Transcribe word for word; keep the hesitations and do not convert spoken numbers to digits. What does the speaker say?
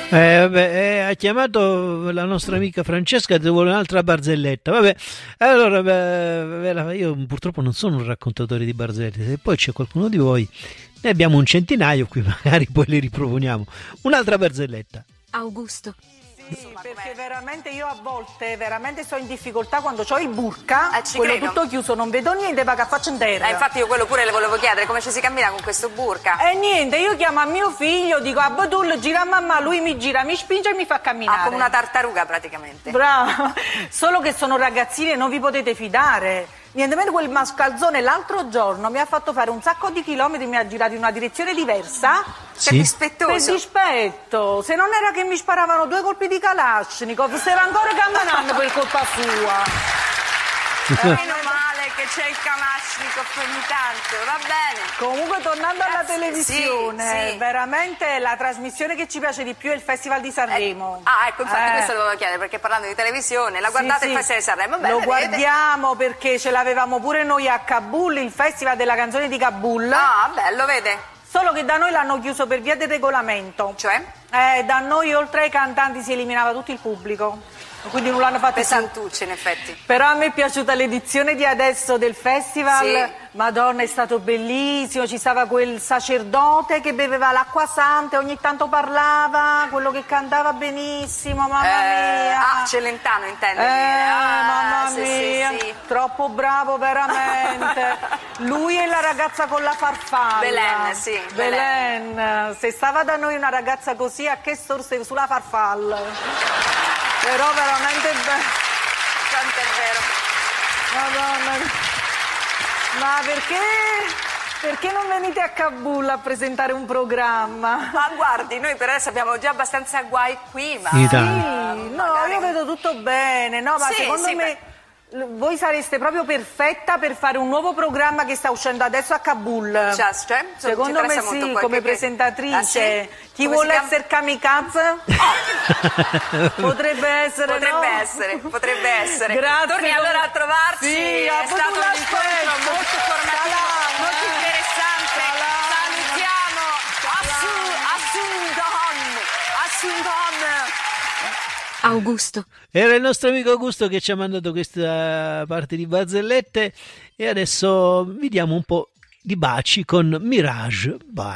Eh, vabbè, eh, ha chiamato la nostra amica Francesca che vuole un'altra barzelletta. Vabbè, allora beh, io purtroppo non sono un raccontatore di barzellette. Se poi c'è qualcuno di voi, ne abbiamo un centinaio qui, magari poi le riproponiamo. Un'altra barzelletta. Augusto. Sì, perché veramente io a volte veramente sto in difficoltà quando ho il burka, eh, quello credo. tutto chiuso, non vedo niente, ma che faccio in terra. Eh, infatti io quello pure le volevo chiedere, come ci si cammina con questo burka? E niente, io chiamo a mio figlio, dico a Badul, gira a mamma, lui mi gira, mi spinge e mi fa camminare. Ah, come una tartaruga praticamente. Bravo, solo che sono ragazzini e non vi potete fidare. Niente meno quel mascalzone l'altro giorno mi ha fatto fare un sacco di chilometri, mi ha girato in una direzione diversa. Che Sì? dispettoso. Per dispetto, se non era che mi sparavano due colpi di Kalashnikov, stava ancora camminando per colpa sua. Meno male che c'è il Kalashnikov ogni tanto, va bene. Comunque tornando alla Grazie. televisione, Sì, sì. veramente la trasmissione che ci piace di più è il Festival di Sanremo. Eh, ah, ecco, infatti Eh. questo lo volevo chiedere, perché parlando di televisione, la Sì, guardate sì. il Festival di Sanremo? Bene, Lo vedete? guardiamo perché ce l'avevamo pure noi a Kabul, il Festival della canzone di Kabul. Ah, bello, vede? Solo che da noi l'hanno chiuso per via del regolamento. Cioè? Eh, da noi oltre ai cantanti si eliminava tutto il pubblico. Quindi non l'hanno fatto più. Pesantucci, in effetti. Però a me è piaciuta l'edizione di adesso del festival. Sì. Madonna, è stato bellissimo. Ci stava quel sacerdote che beveva l'acqua santa e ogni tanto parlava, quello che cantava benissimo, mamma Eh, mia. ah, Celentano intende Eh, dire. Ah, mamma sì, mia, sì, sì. troppo bravo veramente. Lui e la ragazza con la farfalla. Belen, sì, Belen. Se stava da noi una ragazza così, a che sorse sulla farfalla. Però veramente bello. Quanto è vero. Madonna. Ma perché? Perché non venite a Kabul a presentare un programma? Ma guardi, noi per adesso abbiamo già abbastanza guai qui, ma... In Sì, Italia. no, magari- io vedo tutto bene, no, ma Sì, secondo sì, me l- voi sareste proprio perfetta per fare un nuovo programma che sta uscendo adesso a Kabul. Cioè, cioè, ci Secondo me interessa sì, molto, come perché- presentatrice. Ah, sì? Chi Come vuole si chiama? essere kamikaze? Potrebbe essere, Potrebbe no? essere, potrebbe essere. Grazie. Torni allora a trovarci, Sì, è a stato un Badula incontro aspetto. molto formativo, Salam, molto eh. interessante. Salam. Salutiamo Assun, Assun, Augusto. Era il nostro amico Augusto che ci ha mandato questa parte di barzellette e adesso vi diamo un po' di baci con Mirage. Bye.